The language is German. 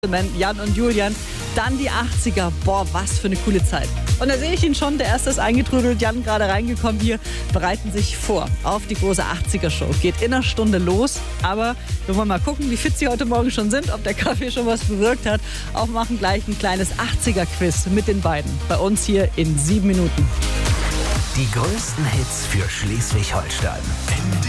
Jan und Julian. Dann die 80er. Boah, was für eine coole Zeit. Und da sehe ich ihn schon, der erste ist eingetrudelt. Jan gerade reingekommen hier, bereiten sich vor auf die große 80er-Show. Geht in einer Stunde los, aber wir wollen mal gucken, wie fit sie heute Morgen schon sind, ob der Kaffee schon was bewirkt hat. Auch machen gleich ein kleines 80er-Quiz mit den beiden. Bei uns hier in 7 Minuten. Die größten Hits für Schleswig-Holstein.